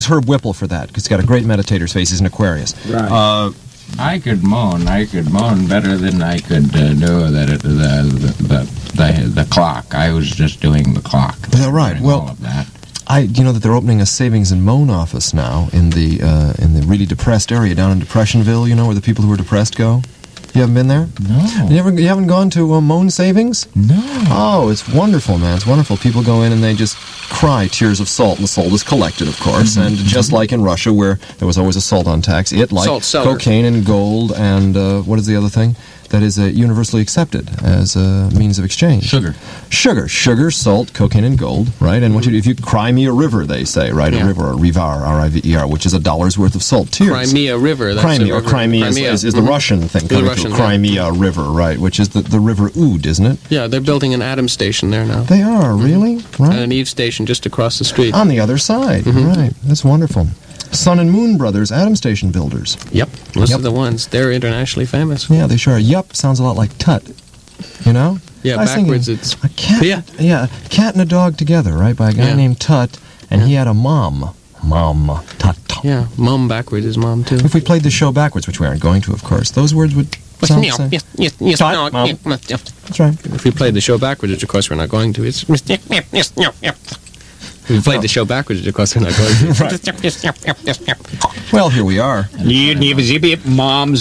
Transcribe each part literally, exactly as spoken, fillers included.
Herb Whipple for that, because he's got a great meditator's face. He's an Aquarius. Right. Uh, I could moan. I could moan better than I could uh, do that. It, the, the the the the clock. I was just doing the clock. Is that right? Doing Well, all of that. I, you know that they're opening a savings and moan office now in the uh, in the really depressed area down in Depressionville. You know where the people who are depressed go. You haven't been there? No. You, ever, you haven't gone to uh, Moan Savings? No. Oh, it's wonderful, man. It's wonderful. People go in and they just cry tears of salt, and the salt is collected, of course. Mm-hmm. And just like in Russia, where there was always a salt on tax, it, like Salt cellar. cocaine and gold and, uh, what is the other thing? That is uh, universally accepted as a means of exchange. Sugar. Sugar. Sugar, salt, cocaine, and gold, right? And what you do, if you cry me a river, they say, right? Yeah. A river, a rivar, R I V E R, which is a dollar's worth of salt. Tears. Crimea River. That's Crimea, a or river. Crimea, is, Crimea. is, is the Mhm. Russian thing. The coming Russian, through. yeah. Crimea River, right, which is the, the River Oud, isn't it? Yeah, they're building an Atom station there now. They are, really? Right. And an Eve station just across the street. On the other side, Mhm. right. That's wonderful. Sun and Moon Brothers, atom station builders. Yep, those Yep. are the ones. They're internationally famous. Yeah, they sure are. Yup sounds a lot like tut, you know? Yeah, I was backwards thinking, it's... A cat, Yeah. yeah, a cat and a dog together, right, by a guy Yeah. named Tut, and Yeah. he had a mom. Mom. Tut. Yeah, mom backwards is mom, too. If we played the show backwards, which we aren't going to, of course, those words would sound the same. Yes, yes, yes, Tut, no, Mom. yeah, yeah. That's right. If we played the show backwards, which of course we're not going to, it's... If we played the show backwards, which of course we're not going to. Well, here we are. Mom,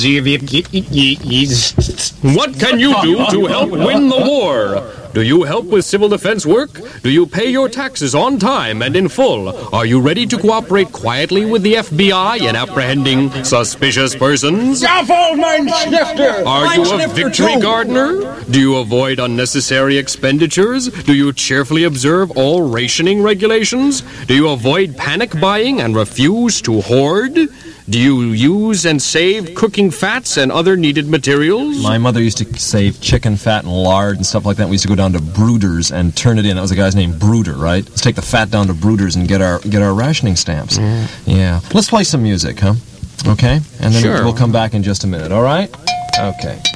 What can you do to help win the war? Do you help with civil defense work? Do you pay your taxes on time and in full? Are you ready to cooperate quietly with the F B I in apprehending suspicious persons? Are you a victory gardener? Do you avoid unnecessary expenditures? Do you cheerfully observe all rationing regulations? Do you avoid panic buying and refuse to hoard? Do you use and save cooking fats and other needed materials? My mother used to save chicken fat and lard and stuff like that. We used to go down to Brewders and turn it in. That was a guy's name, Brewder, right? Let's take the fat down to Brewders and get our get our rationing stamps. Mm. Yeah. Let's play some music, huh? Okay? And then Sure. we'll come back in just a minute, all right? Okay.